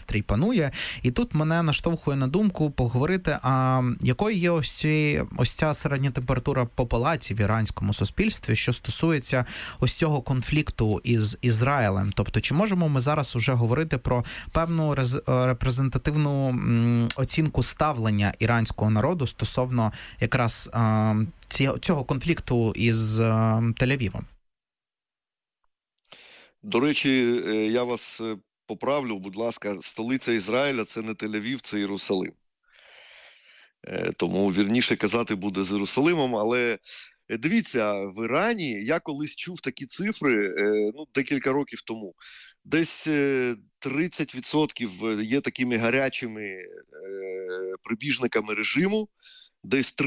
настрій панує. І тут мене наштовхує на думку поговорити, а якою є ось ця середня температура по палаті в іранському суспільстві, що стосується ось цього конфлікту із Ізраїлем. Тобто, чи можемо ми зараз уже говорити про певну репрезентативну оцінку ставлення іранського народу стосовно якраз цього конфлікту із Тель-Авівом? До речі, я вас поправлю, будь ласка, столиця Ізраїля – це не Тель-Авів, це Єрусалим. Тому вірніше казати буде з Єрусалимом, але дивіться, в Ірані я колись чув такі цифри, декілька років тому. Десь 30% є такими гарячими прибіжниками режиму, десь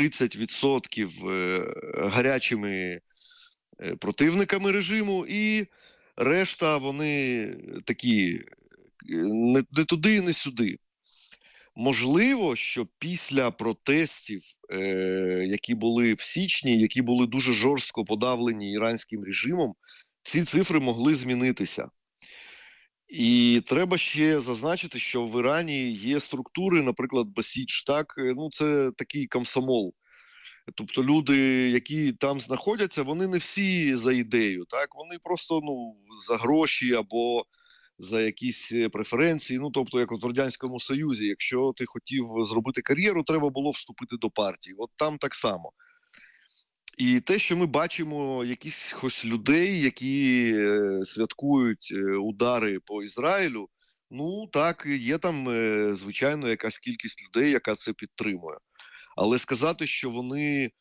30% гарячими противниками режиму, і решта вони такі не туди, не сюди. Можливо, що після протестів, які були в січні, які були дуже жорстко подавлені іранським режимом, ці цифри могли змінитися. І треба ще зазначити, що в Ірані є структури, наприклад, Басідж, це такий комсомол. Тобто люди, які там знаходяться, вони не всі за ідею, так? Вони просто за гроші або за якісь преференції, тобто як в Радянському Союзі, якщо ти хотів зробити кар'єру, треба було вступити до партії. От там так само. І те, що ми бачимо якихось людей, які святкують удари по Ізраїлю, так, є там, звичайно, якась кількість людей, яка це підтримує. Але сказати, що вони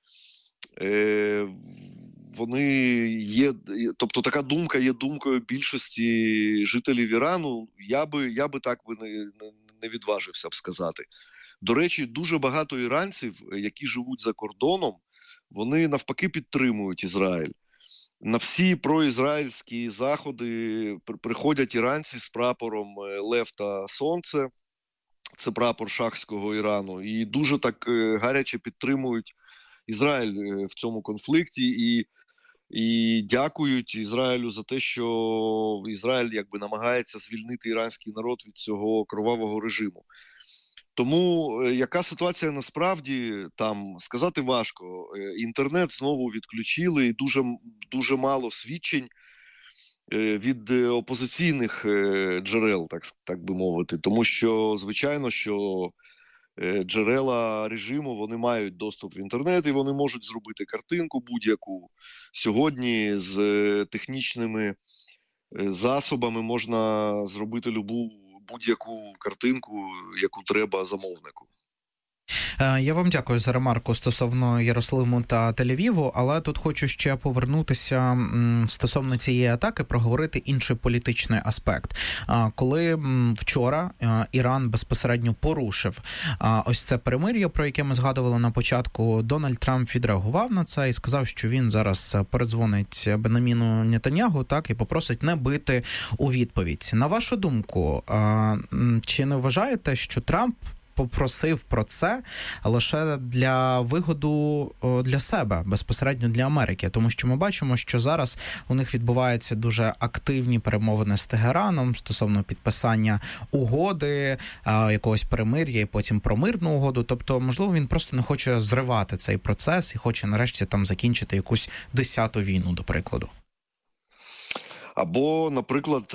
є, тобто така думка є думкою більшості жителів Ірану, я би так не відважився б сказати. До речі, дуже багато іранців, які живуть за кордоном, вони навпаки підтримують Ізраїль. На всі проізраїльські заходи приходять іранці з прапором Лев та Сонце, це прапор шахського Ірану, і дуже так гаряче підтримують Ізраїль в цьому конфлікті і дякують Ізраїлю за те, що Ізраїль намагається звільнити іранський народ від цього кровавого режиму. Тому яка ситуація насправді там, сказати важко. Інтернет знову відключили, і дуже мало свідчень від опозиційних джерел, так би мовити. Тому що, звичайно, що джерела режиму, вони мають доступ в інтернет, і вони можуть зробити картинку будь-яку. Сьогодні з технічними засобами можна зробити будь-яку картинку, яку треба замовнику. Я вам дякую за ремарку стосовно Єрусалиму та Тель-Авіву, але тут хочу ще повернутися стосовно цієї атаки, проговорити інший політичний аспект. Коли вчора Іран безпосередньо порушив ось це перемир'я, про яке ми згадували на початку, Дональд Трамп відреагував на це і сказав, що він зараз передзвонить Беняміну Нетаньягу, і попросить не бити у відповідь. На вашу думку, чи не вважаєте, що Трамп попросив про це лише для вигоду для себе, безпосередньо для Америки? Тому що ми бачимо, що зараз у них відбуваються дуже активні перемовини з Тегераном стосовно підписання угоди, якогось перемир'я і потім про мирну угоду. Тобто, можливо, він просто не хоче зривати цей процес і хоче нарешті там закінчити якусь 10-ту війну, до прикладу. Або, наприклад,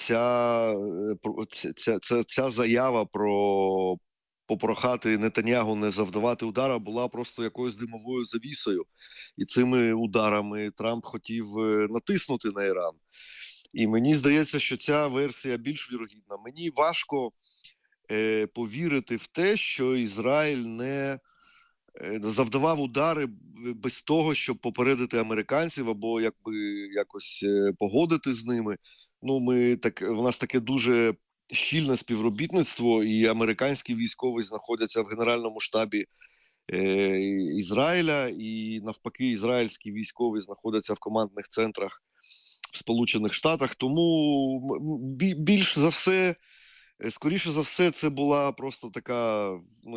ця заява про попрохати Нетаньягу не завдавати удара була просто якоюсь димовою завісою. І цими ударами Трамп хотів натиснути на Іран. І мені здається, що ця версія більш вірогідна. Мені важко повірити в те, що Ізраїль не завдавав удари без того, щоб попередити американців або якось погодити з ними. У нас таке дуже щільне співробітництво, і американські військові знаходяться в Генеральному штабі Ізраїля, і навпаки, ізраїльські військові знаходяться в командних центрах в Сполучених Штатах. Тому більш за все, скоріше за все, це була просто така,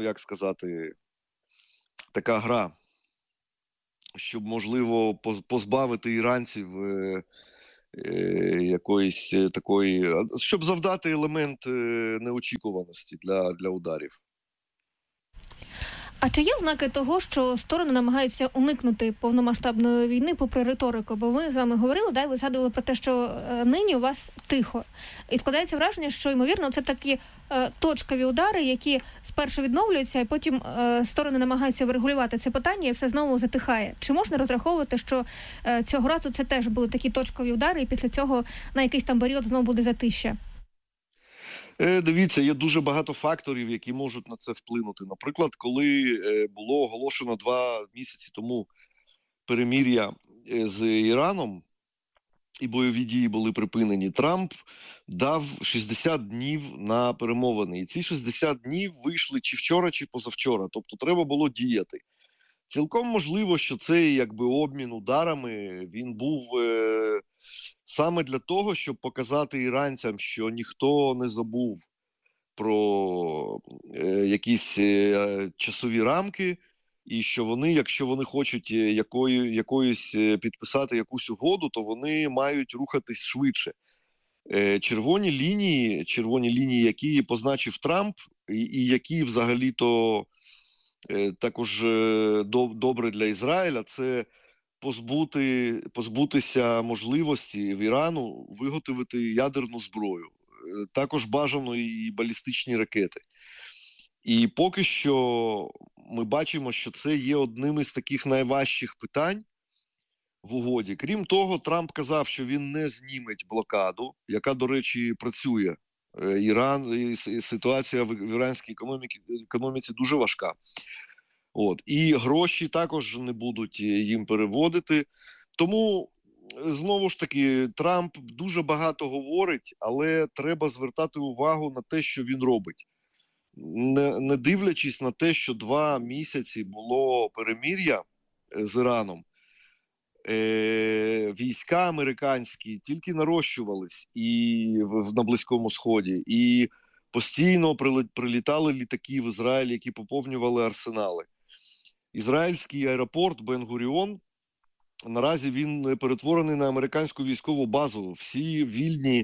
така гра, щоб, можливо, позбавити іранців якоїсь такої, щоб завдати елемент неочікуваності для ударів. А чи є ознаки того, що сторони намагаються уникнути повномасштабної війни попри риторику? Бо ми з вами говорили, ви згадували про те, що нині у вас тихо. І складається враження, що, ймовірно, це такі точкові удари, які спершу відновлюються, і потім сторони намагаються врегулювати це питання, і все знову затихає. Чи можна розраховувати, що цього разу це теж були такі точкові удари, і після цього на якийсь там період знову буде затища? Дивіться, є дуже багато факторів, які можуть на це вплинути. Наприклад, коли було оголошено 2 місяці тому перемир'я з Іраном, і бойові дії були припинені, Трамп дав 60 днів на перемовини. І ці 60 днів вийшли чи вчора, чи позавчора. Тобто треба було діяти. Цілком можливо, що цей обмін ударами, він був саме для того, щоб показати іранцям, що ніхто не забув про якісь часові рамки, і що вони, якщо вони хочуть якоюсь підписати якусь угоду, то вони мають рухатись швидше. Червоні лінії, які позначив Трамп, і які взагалі-то також добре для Ізраїля, це позбутися можливості в Ірану виготовити ядерну зброю. Також бажано і балістичні ракети. І поки що ми бачимо, що це є одним із таких найважчих питань в угоді. Крім того, Трамп казав, що він не зніметь блокаду, яка, до речі, працює. І ситуація в іранській економіці дуже важка. І гроші також не будуть їм переводити. Тому, знову ж таки, Трамп дуже багато говорить, але треба звертати увагу на те, що він робить. Не дивлячись на те, що 2 місяці було перемир'я з Іраном, війська американські тільки нарощувались на Близькому Сході, і постійно прилітали літаки в Ізраїль, які поповнювали арсенали. Ізраїльський аеропорт Бен-Гуріон, наразі він перетворений на американську військову базу. Всі вільні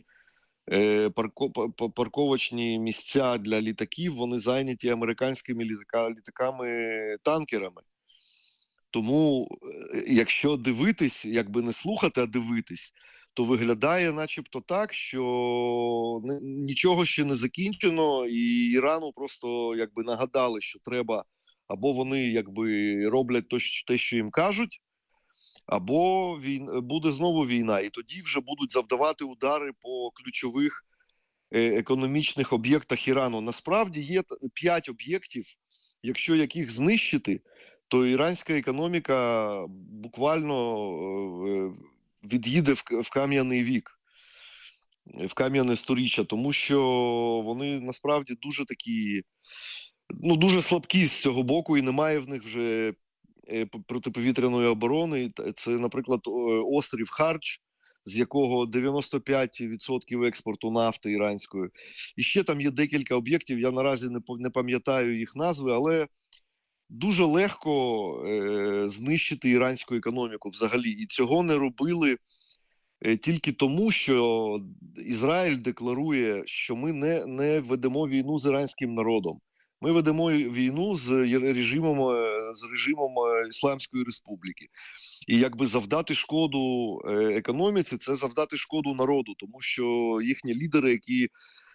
парковочні місця для літаків, вони зайняті американськими літаками-танкерами. Тому, якщо дивитись, якби не слухати, а дивитись, то виглядає начебто так, що нічого ще не закінчено, і Ірану просто нагадали, що треба, або вони роблять те, що їм кажуть, або буде знову війна, і тоді вже будуть завдавати удари по ключових економічних об'єктах Ірану. Насправді є 5 об'єктів, якщо яких знищити, то іранська економіка буквально від'їде в кам'яний вік, в кам'яне сторіччя, тому що вони насправді дуже такі, дуже слабкі з цього боку, і немає в них вже протиповітряної оборони. Це, наприклад, острів Хардж, з якого 95% експорту нафти іранської. І ще там є декілька об'єктів, я наразі не пам'ятаю їх назви, але дуже легко знищити іранську економіку взагалі. І цього не робили тільки тому, що Ізраїль декларує, що ми не ведемо війну з іранським народом. Ми ведемо війну з режимом Ісламської Республіки. І завдати шкоду економіці – це завдати шкоду народу, тому що їхні лідери, які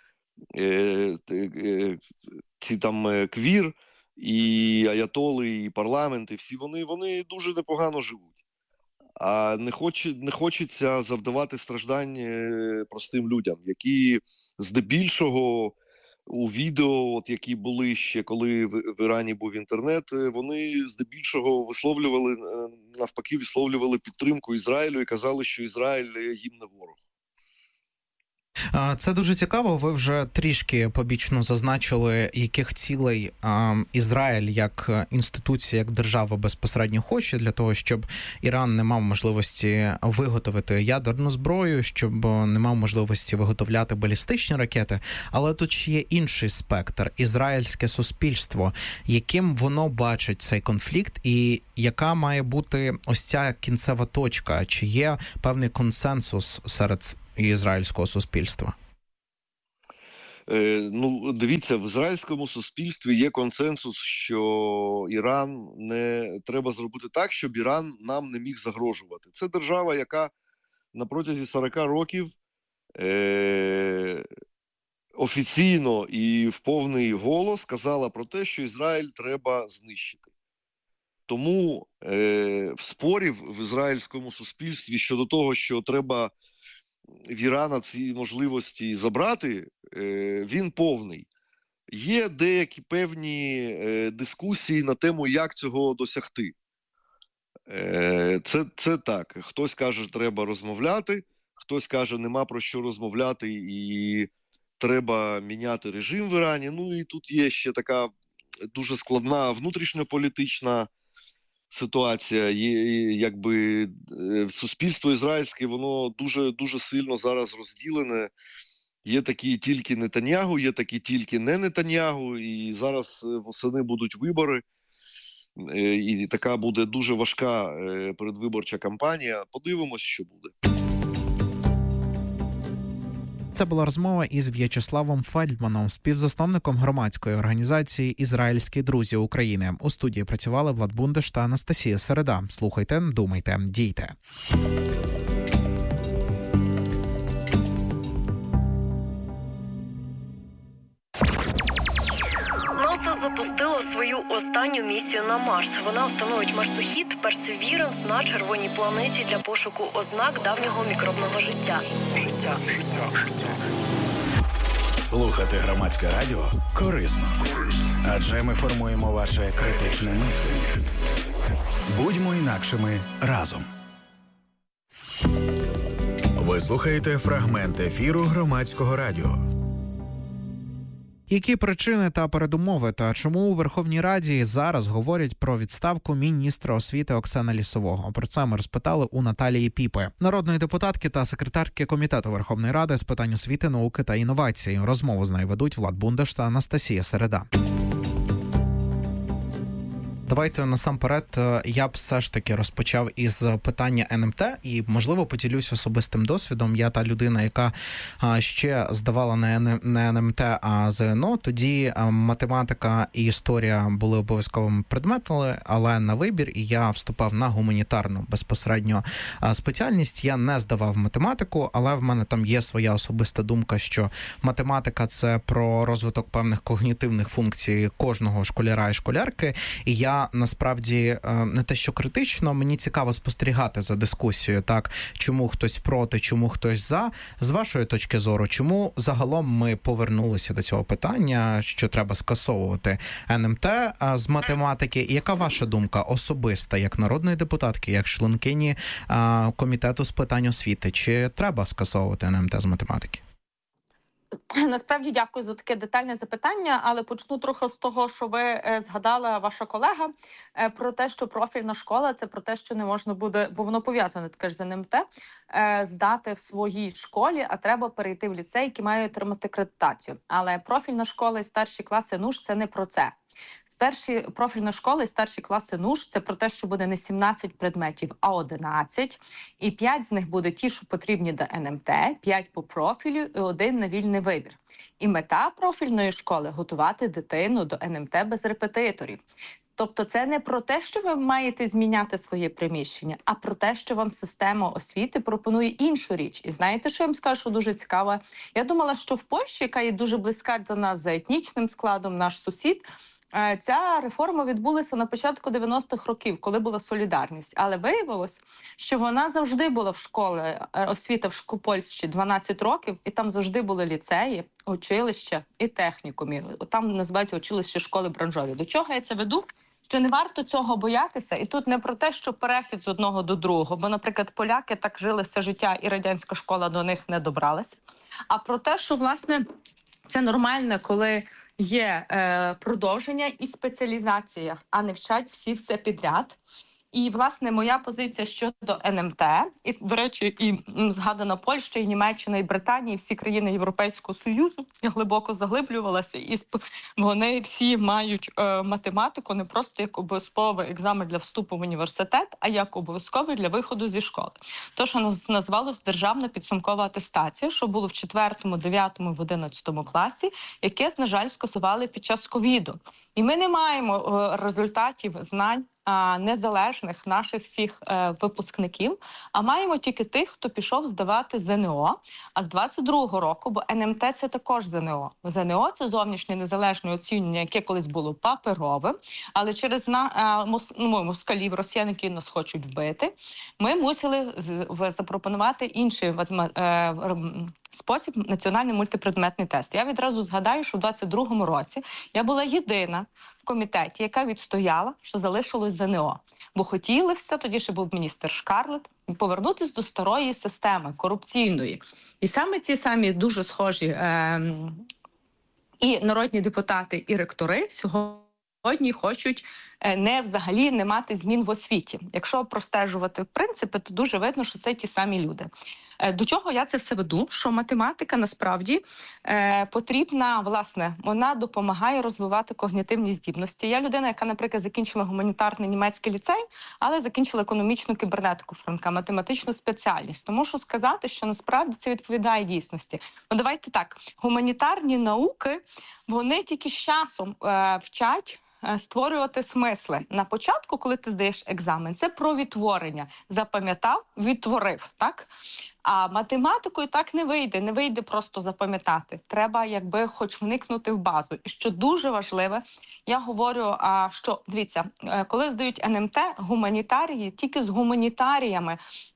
ці там Квір, і аятоли, і парламенти, всі вони дуже непогано живуть. А не хочеться завдавати страждань простим людям, які здебільшого у відео, які були ще, коли в Ірані був інтернет, вони здебільшого висловлювали підтримку Ізраїлю і казали, що Ізраїль їм не ворог. Це дуже цікаво. Ви вже трішки побічно зазначили, яких цілей Ізраїль як інституція, як держава безпосередньо хоче для того, щоб Іран не мав можливості виготовити ядерну зброю, щоб не мав можливості виготовляти балістичні ракети. Але тут ще є інший спектр – ізраїльське суспільство. Яким воно бачить цей конфлікт і яка має бути ось ця кінцева точка? Чи є певний консенсус серед ізраїльського суспільства? Дивіться, в ізраїльському суспільстві є консенсус, що Іран треба зробити так, щоб Іран нам не міг загрожувати. Це держава, яка на протязі 40 років офіційно і в повний голос казала про те, що Ізраїль треба знищити. Тому спорів в ізраїльському суспільстві щодо того, що треба в Ірана ці можливості забрати, він повний. Є деякі певні дискусії на тему, як цього досягти. Це так. Хтось каже, треба розмовляти, хтось каже, нема про що розмовляти і треба міняти режим в Ірані. Ну і тут є ще така дуже складна внутрішньополітична ситуація. Якби суспільство ізраїльське, воно дуже, дуже сильно зараз розділене. Є такі тільки Нетаньягу, є такі тільки не Нетаньягу, і зараз восени будуть вибори, і така буде дуже важка передвиборча кампанія. Подивимось, що буде. Це була розмова із В'ячеславом Фельдманом, співзасновником громадської організації «Ізраїльські друзі України». У студії працювали Влад Бундеш та Анастасія Середа. Слухайте, думайте, дійте. НАСА запустило свою останню місію на Марс. Вона встановить марсохід Perseverance на червоній планеті для пошуку ознак давнього мікробного життя. Слухати громадське радіо корисно. Адже ми формуємо ваше критичне мислення. Будьмо інакшими разом. Ви слухаєте фрагмент ефіру громадського радіо. Які причини та передумови, та чому у Верховній Раді зараз говорять про відставку міністра освіти Оксани Лісового? Про це ми розпитали у Наталії Піпи, народної депутатки та секретарки Комітету Верховної Ради з питань освіти, науки та інновацій. Розмову з нею ведуть Влад Бундеш та Анастасія Середа. Давайте насамперед я б все ж таки розпочав із питання НМТ і, можливо, поділюсь особистим досвідом. Я та людина, яка ще здавала не НМТ, а ЗНО. Тоді математика і історія були обов'язковими предметами, але на вибір, і я вступав на гуманітарну безпосередньо спеціальність. Я не здавав математику, але в мене там є своя особиста думка, що математика – це про розвиток певних когнітивних функцій кожного школяра і школярки. І я насправді не те, що критично, мені цікаво спостерігати за дискусією, так, чому хтось проти, чому хтось за. З вашої точки зору, чому загалом ми повернулися до цього питання, що треба скасовувати НМТ з математики? І яка ваша думка особиста, як народної депутатки, як членкині Комітету з питань освіти? Чи треба скасовувати НМТ з математики? Насправді дякую за таке детальне запитання, але почну трохи з того, що ви згадала ваша колега про те, що профільна школа – це про те, що не можна буде, бо воно пов'язане таке ж з НМТ, здати в своїй школі, а треба перейти в ліцей, який має отримати акредитацію. Але профільна школа і старші класи НУШ – це не про це. Профільна школа і старші класи НУШ – це про те, що буде не 17 предметів, а 11. І 5 з них будуть ті, що потрібні до НМТ, 5 по профілю і 1 на вільний вибір. І мета профільної школи – готувати дитину до НМТ без репетиторів. Тобто це не про те, що ви маєте зміняти своє приміщення, а про те, що вам система освіти пропонує іншу річ. І знаєте, що я вам скажу, що дуже цікаво? Я думала, що в Польщі, яка є дуже близька до нас за етнічним складом, наш сусід, ця реформа відбулася на початку 90-х років, коли була солідарність. Але виявилось, що вона завжди була в школі, освіта в Польщі 12 років, і там завжди були ліцеї, училища і технікумі. Там називають училище школи бранжові. До чого я це веду? Що не варто цього боятися, і тут не про те, що перехід з одного до другого, бо, наприклад, поляки так жили все життя, і радянська школа до них не добралася. А про те, що, власне, це нормально, коли є продовження і спеціалізація, а не вчать всі все підряд. І, власне, моя позиція щодо НМТ, і, до речі, і згадана Польща, і Німеччина, і Британія, і всі країни Європейського Союзу, я глибоко заглиблювалася, і вони всі мають математику не просто як обов'язковий екзамен для вступу в університет, а як обов'язковий для виходу зі школи. То, що назвалось державна підсумкова атестація, що було в 4, 9, в 11 класі, яке, на жаль, скасували під час ковіду. І ми не маємо результатів знань незалежних наших всіх випускників, а маємо тільки тих, хто пішов здавати ЗНО. А з 22-го року, бо НМТ – це також ЗНО. ЗНО – це зовнішнє незалежне оцінювання, яке колись було паперовим, але через москалів, росіян, які нас хочуть вбити, ми мусили запропонувати інший спосіб – національний мультипредметний тест. Я відразу згадаю, що в 22-му році я була єдина в комітеті, яка відстояла, що залишилось ЗНО. Бо хотіли все, тоді ще був міністр Шкарлет, повернутися до старої системи, корупційної. І саме ці самі дуже схожі і народні депутати, і ректори сьогодні хочуть взагалі не мати змін в освіті. Якщо простежувати принципи, то дуже видно, що це ті самі люди. До чого я це все веду? Що математика насправді потрібна, власне, вона допомагає розвивати когнітивні здібності. Я людина, яка, наприклад, закінчила гуманітарний німецький ліцей, але закінчила економічну кібернетику Франка, математичну спеціальність. Тому що сказати, що насправді це відповідає дійсності. Ну, давайте так, гуманітарні науки, вони тільки з часом вчать створювати смисли. На початку, коли ти здаєш екзамен, це про відтворення. Запам'ятав, відтворив, так? А математикою так не вийде просто запам'ятати. Треба, хоч вникнути в базу. І що дуже важливе, я говорю, що, дивіться, коли здають НМТ, гуманітарії тільки з гуманітаріями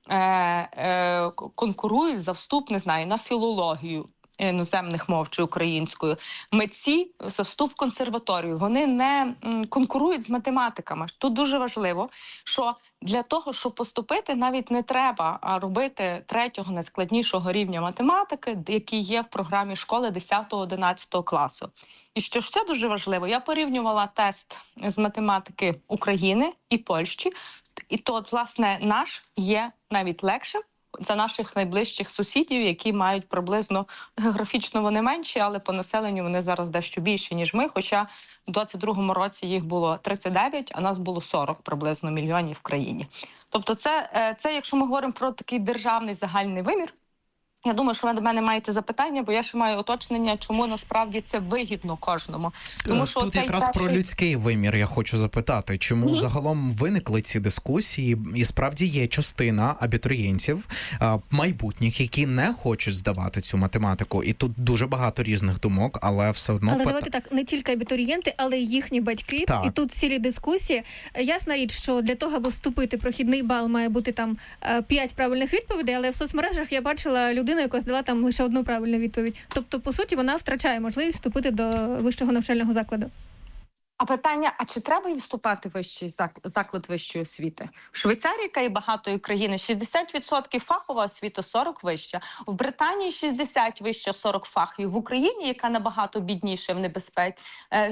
конкурують за вступ, не знаю, на філологію іноземних мов чи українською. Митці за вступ в консерваторію, вони не конкурують з математиками. Тут дуже важливо, що для того, щоб поступити, навіть не треба робити 3-го найскладнішого рівня математики, який є в програмі школи 10-11 класу. І що ще дуже важливо, я порівнювала тест з математики України і Польщі, і то, власне, наш є навіть легшим за наших найближчих сусідів, які мають приблизно, географічно вони менші, але по населенню вони зараз дещо більші, ніж ми, хоча в 22-му році їх було 39, а нас було 40 приблизно мільйонів в країні. Тобто це якщо ми говоримо про такий державний загальний вимір, я думаю, що ви до мене маєте запитання, бо я ще маю уточнення, чому насправді це вигідно кожному. Тому що тут якраз про людський вимір я хочу запитати, чому загалом виникли ці дискусії, і справді є частина абітурієнтів майбутніх, які не хочуть здавати цю математику, і тут дуже багато різних думок, але все одно... Але давайте так, не тільки абітурієнти, але й їхні батьки, так. І тут цілі дискусії. Ясна річ, що для того, аби вступити, прохідний бал має бути там 5 правильних відповідей, але в соцмережах я бачила людину, яка здала там лише одну правильну відповідь. Тобто, по суті, вона втрачає можливість вступити до вищого навчального закладу. А питання, а чи треба їм вступати в заклад вищої освіти? В Швейцарії, яка є багатої країни, 60% фахова освіта, 40% вища. В Британії 60% вища, 40% фахів. В Україні, яка набагато бідніша в небезпеці,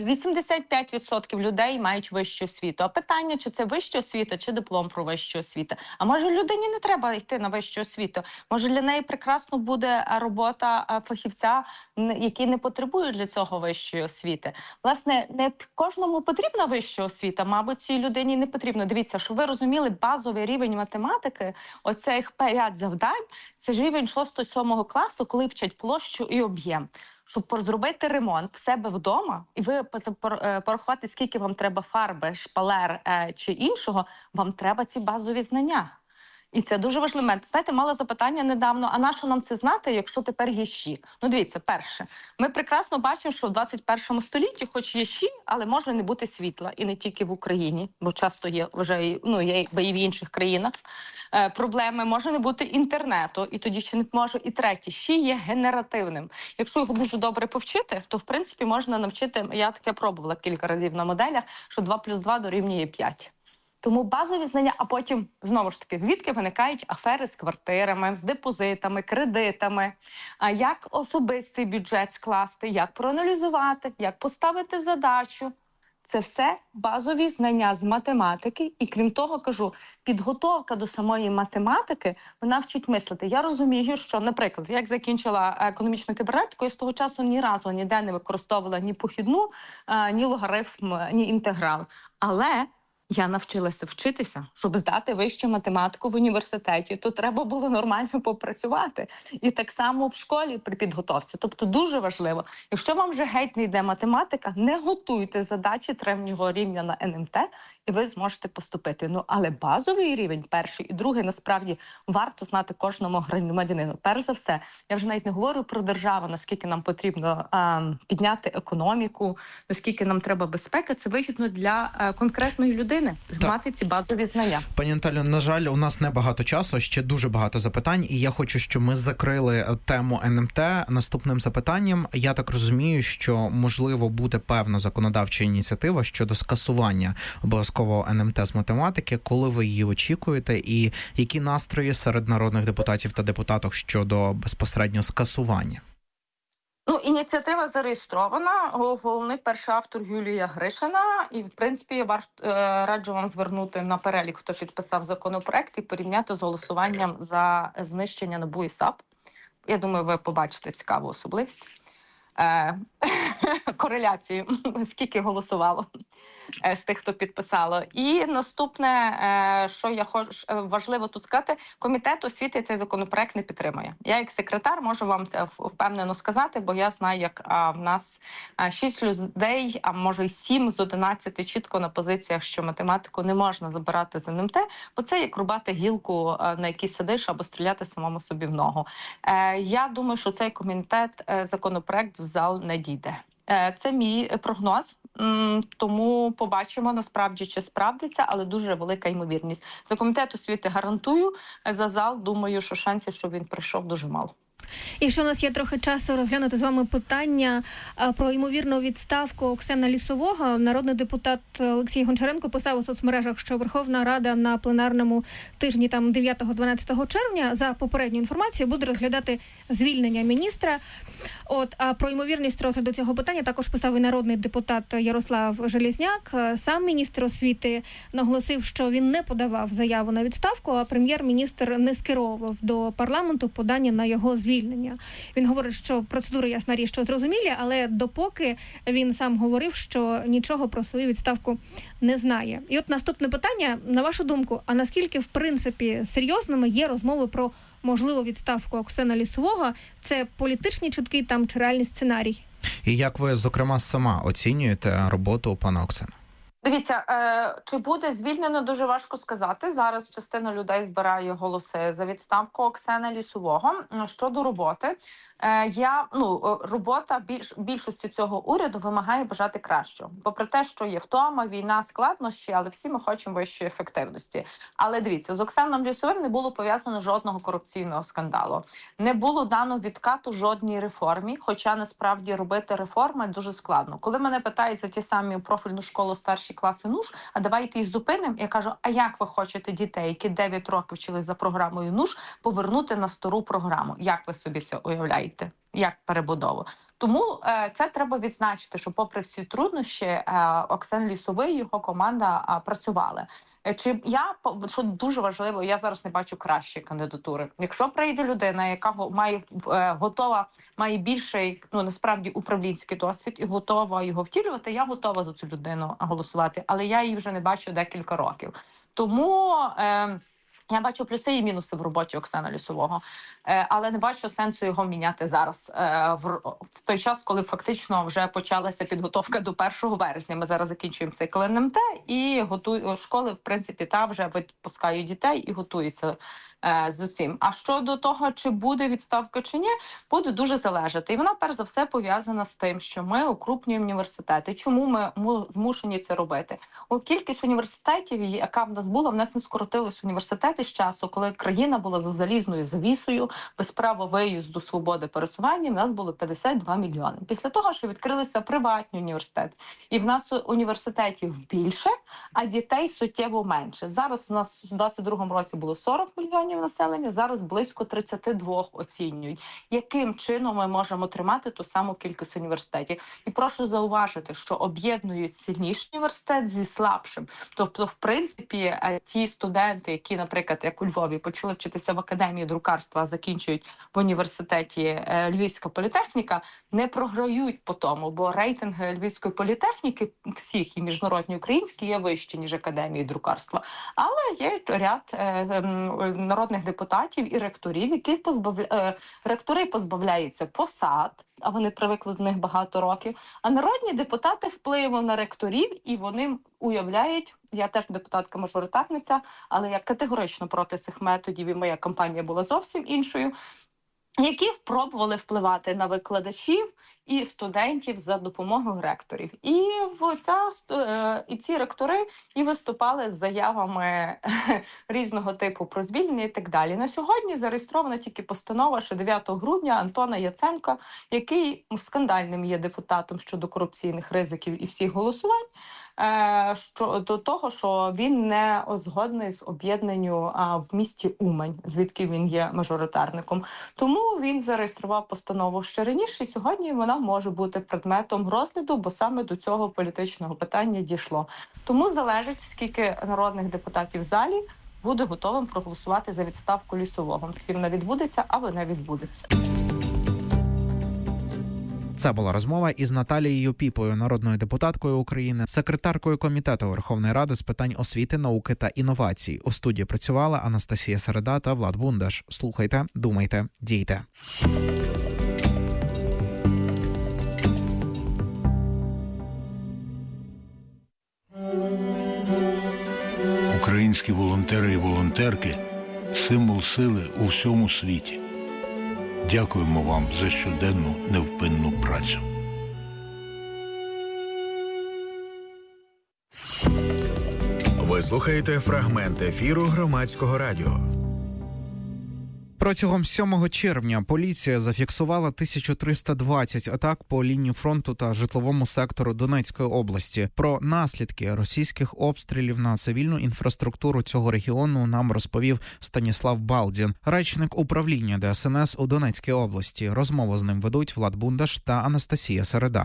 85% людей мають вищу освіту. А питання, чи це вища освіта, чи диплом про вищу освіту? А може людині не треба йти на вищу освіту? Може для неї прекрасно буде робота фахівця, який не потребує для цього вищої освіти? Власне, не кожному потрібна вища освіта, мабуть, цій людині не потрібно. Дивіться, щоб ви розуміли базовий рівень математики, оцих 5 завдань, це ж рівень 6-7 класу, коли вчать площу і об'єм. Щоб зробити ремонт в себе вдома, і ви порахувати, скільки вам треба фарби, шпалер чи іншого, вам треба ці базові знання. І це дуже важливий момент. Знаєте, мала запитання недавно, а на що нам це знати, якщо тепер є ЩІ? Ну, дивіться, перше, ми прекрасно бачимо, що в 21 столітті, хоч є ЩІ, але може не бути світла. І не тільки в Україні, бо часто є вже є і в інших країнах проблеми. Може не бути інтернету, і тоді ще не може. І третє, ЩІ є генеративним. Якщо його дуже добре повчити, то, в принципі, можна навчити, я таке пробувала кілька разів на моделях, що 2 + 2 дорівнює 5. Тому базові знання, а потім, знову ж таки, звідки виникають афери з квартирами, з депозитами, кредитами, як особистий бюджет скласти, як проаналізувати, як поставити задачу. Це все базові знання з математики. І крім того, кажу, підготовка до самої математики, вона вчить мислити. Я розумію, що, наприклад, як закінчила економічну кібернетику, я з того часу ні разу ніде не використовувала ні похідну, ні логарифм, ні інтеграл. Але я навчилася вчитися, щоб здати вищу математику в університеті, то треба було нормально попрацювати. І так само в школі при підготовці. Тобто дуже важливо, якщо вам вже геть не йде математика, не готуйте задачі третього рівня на НМТ, і ви зможете поступити. Ну, але базовий рівень, перший і другий, насправді, варто знати кожному громадянину. Перш за все, я вже навіть не говорю про державу, наскільки нам потрібно підняти економіку, наскільки нам треба безпеки, це вигідно для конкретної людини. Мати ці базові знання. Пані Наталю, на жаль, у нас небагато часу, ще дуже багато запитань, і я хочу, щоб ми закрили тему НМТ наступним запитанням. Я так розумію, що, можливо, буде певна законодавча ініціатива щодо скасування обов'язкового НМТ з математики. Коли ви її очікуєте, і які настрої серед народних депутатів та депутаток щодо безпосередньо скасування? Ну, ініціатива зареєстрована, головний перший автор Юлія Гришина, і, в принципі, раджу вам звернути на перелік, хто підписав законопроект, і порівняти з голосуванням за знищення НАБУ і САП. Я думаю, ви побачите цікаву особливість. Кореляцію, скільки голосувало з тих, хто підписало. І наступне, що я хочу важливо тут сказати, Комітет освіти цей законопроект не підтримує. Я як секретар можу вам це впевнено сказати, бо я знаю, як в нас 6 людей, а може й 7 з 11 чітко на позиціях, що математику не можна забирати з НМТ, бо це як рубати гілку, на якій сидиш, або стріляти самому собі в ногу. Я думаю, що цей законопроект в зал не дійде. Це мій прогноз, тому побачимо насправді, чи справдиться, але дуже велика ймовірність. За Комітет освіти гарантую, за зал думаю, що шансів, щоб він прийшов, дуже мало. Якщо у нас є трохи часу розглянути з вами питання про ймовірну відставку Оксани Лісового, народний депутат Олексій Гончаренко писав у соцмережах, що Верховна Рада на пленарному тижні 9-12 червня за попередню інформацію буде розглядати звільнення міністра. А про ймовірність розгляду цього питання також писав і народний депутат Ярослав Железняк. Сам міністр освіти наголосив, що він не подавав заяву на відставку, а прем'єр-міністр не скеровував до парламенту подання на його звільнення. Він говорить, що процедури, ясна річ, що зрозумілі, але допоки він сам говорив, що нічого про свою відставку не знає. І от наступне питання, на вашу думку, а наскільки, в принципі, серйозними є розмови про можливу відставку Оксани Лісового? Це політичні чутки там чи реальний сценарій? І як ви, зокрема, сама оцінюєте роботу пана Оксани? Дивіться, чи буде звільнено, дуже важко сказати. Зараз частина людей збирає голоси за відставку Оксани Лісового. Щодо роботи, робота більшості цього уряду вимагає бажати кращого. Попри те, що є втома, війна, складнощі, але всі ми хочемо вищої ефективності. Але дивіться, з Оксаном Лісовим не було пов'язано жодного корупційного скандалу. Не було дано відкату жодній реформі, хоча насправді робити реформи дуже складно. Коли мене питають за ті самі профільну школу старші класи НУШ, а давайте їх зупинимо, я кажу, а як ви хочете дітей, які 9 років вчились за програмою НУШ, повернути на стару програму? Як ви собі це уявляєте? Як перебудову? Тому це треба відзначити, що попри всі труднощі Оксан Лісовий і його команда працювали. Що дуже важливо, я зараз не бачу кращої кандидатури. Якщо прийде людина, яка має більший, насправді, управлінський досвід і готова його втілювати, я готова за цю людину голосувати, але я її вже не бачу декілька років. Тому я бачу плюси і мінуси в роботі Оксана Лісового, але не бачу сенсу його міняти зараз, в той час, коли фактично вже почалася підготовка до 1 вересня. Ми зараз закінчуємо цикл НМТ і школи, в принципі, вже випускають дітей і готуються з усім. А щодо того, чи буде відставка чи ні, буде дуже залежати. І вона, перш за все, пов'язана з тим, що ми укрупнюємо університети. Чому ми змушені це робити? Кількість університетів, яка в нас була, в нас не скоротились університети з часу, коли країна була за залізною завісою, без права виїзду, свободи пересування, в нас було 52 мільйони. Після того, що відкрилися приватні університети, і в нас університетів більше, а дітей суттєво менше. Зараз у нас у 2022 році було 40 мільйонів населення, зараз близько 32 оцінюють. Яким чином ми можемо тримати ту саму кількість університетів? І прошу зауважити, що об'єднують сильніший університет зі слабшим. Тобто, в принципі, ті студенти, які, наприклад, як у Львові, почали вчитися в академії друкарства, а закінчують в університеті Львівська політехніка, не програють по тому, бо рейтинги Львівської політехніки всіх, і міжнародні, українські, є вищі, ніж академії друкарства. Але є ряд народних депутатів і ректорів, які ректори позбавляються посад, а вони привикли до них багато років, а народні депутати впливу на ректорів, і вони уявляють, я теж депутатка-мажоритарниця, але я категорично проти цих методів, і моя кампанія була зовсім іншою, які спробували впливати на викладачів і студентів за допомогою ректорів. І ці ректори і виступали з заявами різного типу про звільнення і так далі. На сьогодні зареєстрована тільки постанова, що 9 грудня Антона Яценка, який скандальним є депутатом щодо корупційних ризиків і всіх голосувань, до того, що він не згодний з об'єднанню в місті Умань, звідки він є мажоритарником. Тому він зареєстрував постанову ще раніше, і сьогодні вона може бути предметом розгляду, бо саме до цього політичного питання дійшло. Тому залежить, скільки народних депутатів в залі буде готовим проголосувати за відставку Лісового. Чи вона відбудеться, або не відбудеться. Це була розмова із Наталією Піпою, народною депутаткою України, секретаркою Комітету Верховної Ради з питань освіти, науки та інновацій. У студії працювала Анастасія Середа та Влад Бундаш. Слухайте, думайте, дійте. Українські волонтери і волонтерки – символ сили у всьому світі. Дякуємо вам за щоденну невпинну працю. Ви слухаєте фрагмент ефіру Громадського радіо. Протягом 7 червня поліція зафіксувала 1320 атак по лінії фронту та житловому сектору Донецької області. Про наслідки російських обстрілів на цивільну інфраструктуру цього регіону нам розповів Станіслав Балдін, речник управління ДСНС у Донецькій області. Розмову з ним ведуть Влад Бундаш та Анастасія Середа.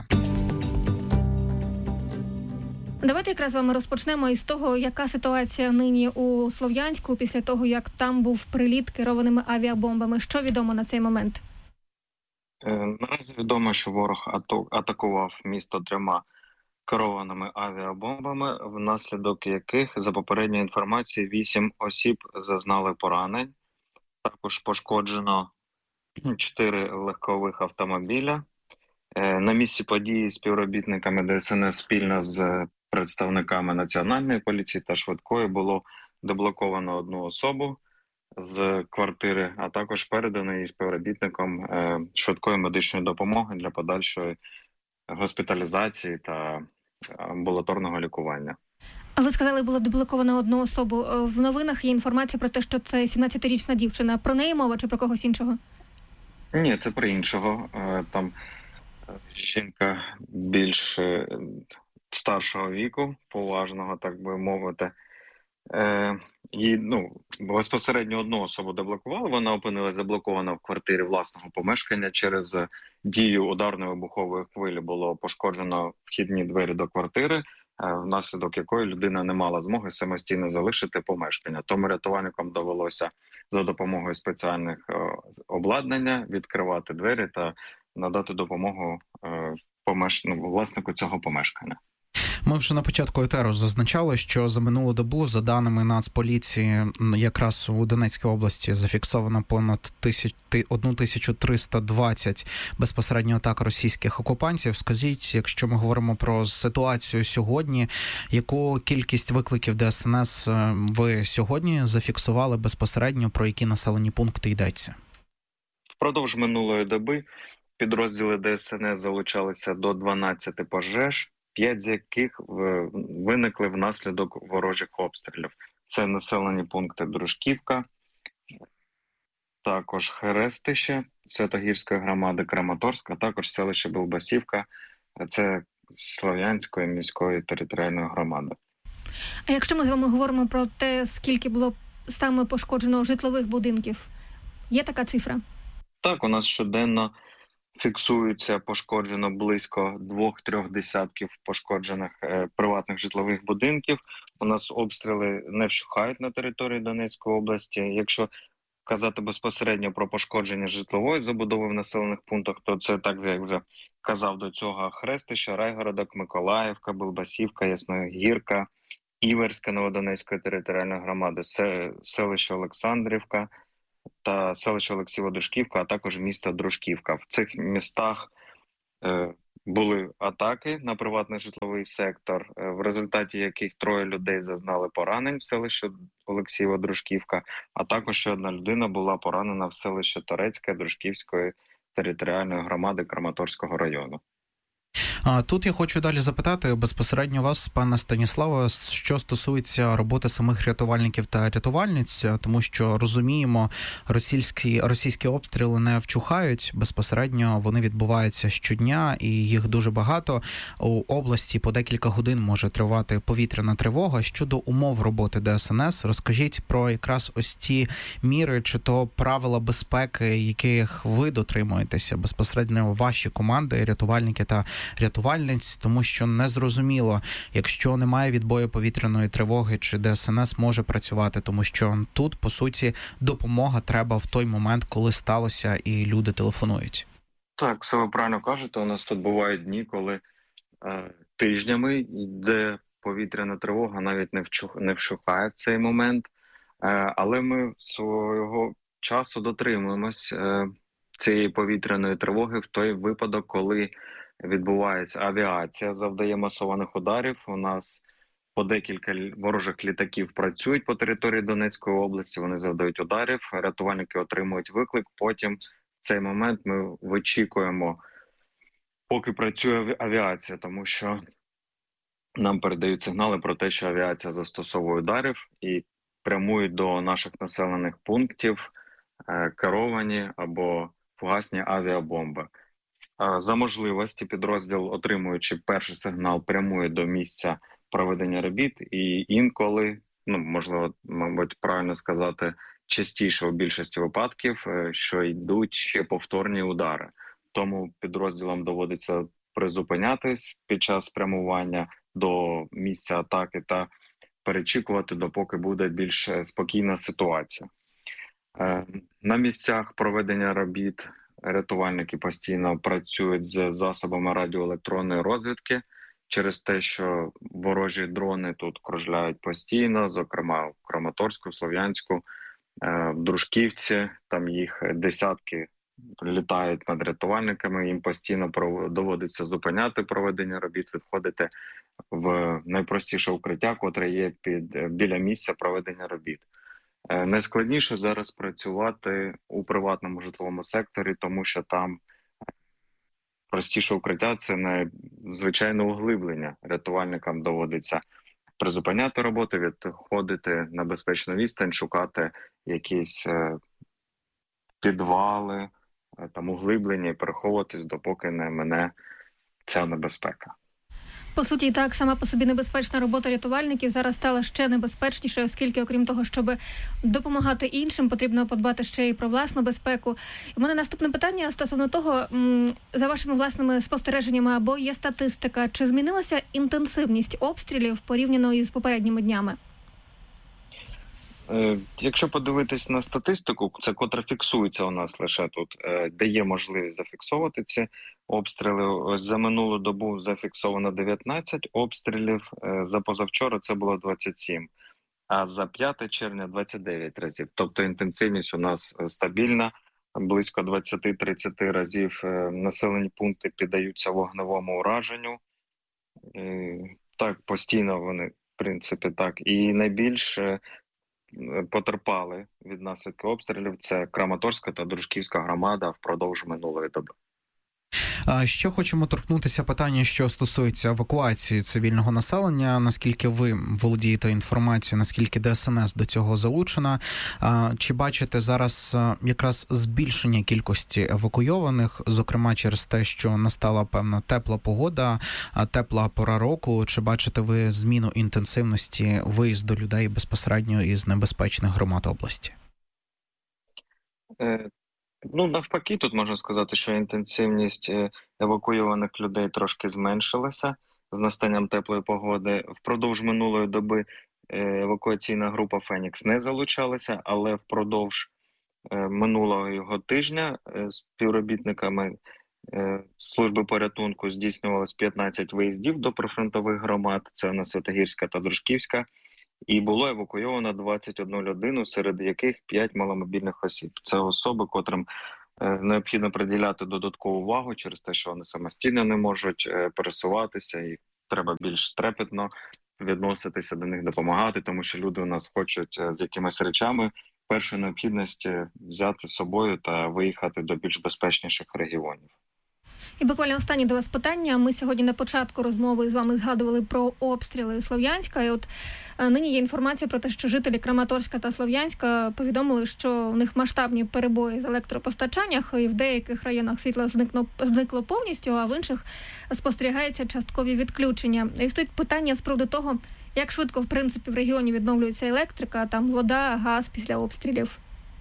Давайте якраз з вами розпочнемо із того, яка ситуація нині у Слов'янську після того, як там був приліт керованими авіабомбами. Що відомо на цей момент? Наразі відомо, що ворог атакував місто 3 керованими авіабомбами, внаслідок яких, за попередньою інформацією, 8 осіб зазнали поранень. Також пошкоджено 4 легкових автомобіля. На місці події співробітниками ДСНС спільно з представниками Національної поліції та швидкої було деблоковано 1 особу з квартири, а також передано її співробітникам швидкої медичної допомоги для подальшої госпіталізації та амбулаторного лікування. А ви сказали, було деблоковано 1 особу. В новинах є інформація про те, що це 17-річна дівчина. Про неї мова чи про когось іншого? Ні, це про іншого. Там жінка більш старшого віку, поважного, так би мовити. І безпосередньо 1 особу деблокували. Вона опинилася заблокована в квартирі власного помешкання. Через дію ударної вибухової хвилі було пошкоджено вхідні двері до квартири, внаслідок якої людина не мала змоги самостійно залишити помешкання. Тому рятувальникам довелося за допомогою спеціальних обладнання відкривати двері та надати допомогу власнику цього помешкання. Ми вже на початку етеру зазначали, що за минулу добу, за даними Нацполіції, якраз у Донецькій області зафіксовано понад 1320 безпосередньо атак російських окупантів. Скажіть, якщо ми говоримо про ситуацію сьогодні, яку кількість викликів ДСНС ви сьогодні зафіксували безпосередньо, про які населені пункти йдеться? Впродовж минулої доби підрозділи ДСНС залучалися до 12 пожеж, 5 з яких виникли внаслідок ворожих обстрілів. Це населені пункти Дружківка, також Хрестище Святогірської громади, Краматорськ, а також селище Білбасівка, це Слов'янської міської територіальної громади. А якщо ми з вами говоримо про те, скільки було саме пошкоджено житлових будинків, є така цифра? Так, у нас щоденно фіксується пошкоджено близько 2-3 десятків пошкоджених приватних житлових будинків. У нас обстріли не вщухають на території Донецької області. Якщо казати безпосередньо про пошкодження житлової забудови в населених пунктах, то це, так як вже казав до цього, Хрестище, Райгородок, Миколаївка, Білбасівка, Ясногірка, Іверська Новодонецької територіальної громади, селище Олександрівка та селище Олексієво-Дружківка, а також місто Дружківка. В цих містах були атаки на приватний житловий сектор, в результаті яких 3 людей зазнали поранень в селищі Олексієво-Дружківка, а також ще 1 людина була поранена в селищі Торецьке Дружківської територіальної громади Краматорського району. Тут я хочу далі запитати безпосередньо вас, пане Станіславе, що стосується роботи самих рятувальників та рятувальниць, тому що розуміємо, російські обстріли не вчухають, безпосередньо вони відбуваються щодня і їх дуже багато. У області по декілька годин може тривати повітряна тривога. Щодо умов роботи ДСНС, розкажіть про якраз ось ті міри, чи то правила безпеки, яких ви дотримуєтеся, безпосередньо ваші команди, рятувальники та рятувальниць, тому що незрозуміло, якщо немає відбою повітряної тривоги, чи ДСНС може працювати, тому що тут, по суті, допомога треба в той момент, коли сталося, і люди телефонують. Так, все ви правильно кажете. У нас тут бувають дні, коли тижнями йде повітряна тривога, навіть не вщухає в цей момент, але ми свого часу дотримуємось цієї повітряної тривоги в той випадок, коли відбувається авіація, завдає масованих ударів. У нас по декілька ворожих літаків працюють по території Донецької області, вони завдають ударів, рятувальники отримують виклик, потім в цей момент ми вичікуємо, поки працює авіація, тому що нам передають сигнали про те, що авіація застосовує ударів і прямують до наших населених пунктів керовані або фугасні авіабомби. За можливості підрозділ, отримуючи перший сигнал, прямує до місця проведення робіт, і інколи, можливо, мабуть, правильно сказати, частіше у більшості випадків, що йдуть ще повторні удари. Тому підрозділам доводиться призупинятись під час прямування до місця атаки та перечікувати, допоки буде більш спокійна ситуація. На місцях проведення робіт рятувальники постійно працюють з засобами радіоелектронної розвідки через те, що ворожі дрони тут кружляють постійно, зокрема в Краматорську, Слов'янську, в Дружківці, там їх десятки літають над рятувальниками, їм постійно доводиться зупиняти проведення робіт, відходити в найпростіше укриття, котре є біля місця проведення робіт. Найскладніше зараз працювати у приватному житловому секторі, тому що там простіше укриття – це не звичайне углиблення. Рятувальникам доводиться призупиняти роботи, відходити на безпечну відстань, шукати якісь підвали, там углиблення і переховуватись, допоки не мине ця небезпека. По суті, так, сама по собі небезпечна робота рятувальників зараз стала ще небезпечнішою, оскільки, окрім того, щоб допомагати іншим, потрібно подбати ще й про власну безпеку. У мене наступне питання стосовно того, за вашими власними спостереженнями, або є статистика, чи змінилася інтенсивність обстрілів порівняно із попередніми днями? Якщо подивитись на статистику, це котра фіксується у нас лише тут, де є можливість зафіксовувати ці обстріли. Ось за минулу добу зафіксовано 19 обстрілів, за позавчора це було 27, а за 5 червня 29 разів. Тобто інтенсивність у нас стабільна, близько 20-30 разів населені пункти піддаються вогневому ураженню. Так, постійно вони, в принципі, так. І найбільше потерпали від наслідків обстрілів це Краматорська та Дружківська громада впродовж минулої доби. Ще хочемо торкнутися питання, що стосується евакуації цивільного населення. Наскільки ви володієте інформацією, наскільки ДСНС до цього залучена? Чи бачите зараз якраз збільшення кількості евакуйованих, зокрема через те, що настала певна тепла погода, тепла пора року? Чи бачите ви зміну інтенсивності виїзду людей безпосередньо із небезпечних громад області? Навпаки, тут можна сказати, що інтенсивність евакуйованих людей трошки зменшилася з настанням теплої погоди. Впродовж минулої доби евакуаційна група «Фенікс» не залучалася, але впродовж минулого тижня співробітниками служби порятунку здійснювалось 15 виїздів до прифронтових громад, це на Святогірська та Дружківська, і було евакуйовано 21 людину, серед яких 5 маломобільних осіб. Це особи, котрим необхідно приділяти додаткову увагу через те, що вони самостійно не можуть пересуватися, і треба більш трепетно відноситися до них, допомагати, тому що люди у нас хочуть з якимись речами першої необхідності взяти з собою та виїхати до більш безпечніших регіонів. І буквально останнє до вас питання. Ми сьогодні на початку розмови з вами згадували про обстріли Слов'янська. І от нині є інформація про те, що жителі Краматорська та Слов'янська повідомили, що в них масштабні перебої з електропостачаннях, і в деяких районах світло зникло повністю, а в інших спостерігається часткові відключення. І стоїть питання з приводу того, як швидко, в принципі, в регіоні відновлюється електрика, там вода, газ після обстрілів.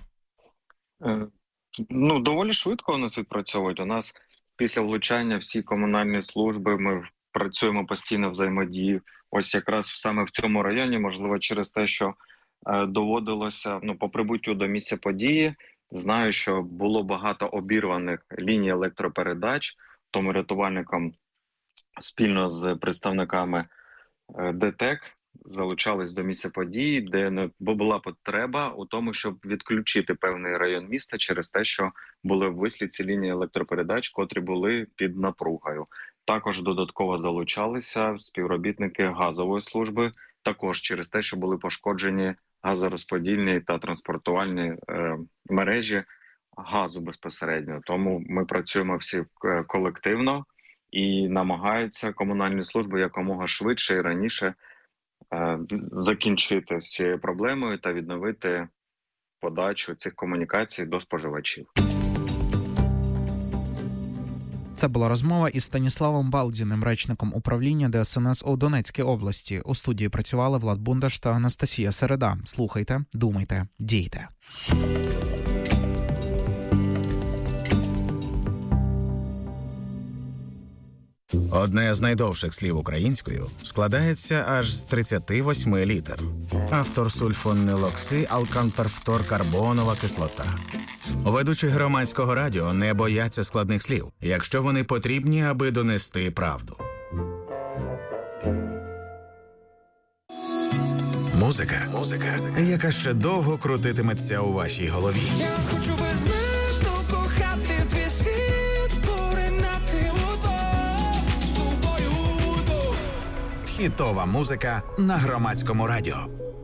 Доволі швидко у нас відпрацьовують. У нас після влучання всі комунальні служби, ми працюємо постійно взаємодії. Ось якраз саме в цьому районі, можливо, через те, що доводилося, по прибуттю до місця події, знаю, що було багато обірваних ліній електропередач, тому рятувальникам спільно з представниками ДТЕК залучались до місця події, де була потреба у тому, щоб відключити певний район міста через те, що були ввислі ці лінії електропередач, котрі були під напругою. Також додатково залучалися співробітники газової служби, також через те, що були пошкоджені газорозподільні та транспортувальні мережі газу безпосередньо. Тому ми працюємо всі колективно і намагаються комунальні служби якомога швидше і раніше закінчити з цією проблемою та відновити подачу цих комунікацій до споживачів. Це була розмова із Станіславом Балдіним, речником управління ДСНС у Донецькій області. У студії працювали Влад Бундаш та Анастасія Середа. Слухайте, думайте, дійте. Одне з найдовших слів українською складається аж з 38 літер. Автор сульфонилокси алканперфторкарбонова кислота. Ведучі громадського радіо не бояться складних слів, якщо вони потрібні, аби донести правду. Музика, яка ще довго крутитиметься у вашій голові. Я хочу безмежно кохати твій світ, поринати Хітова музика на громадському радіо.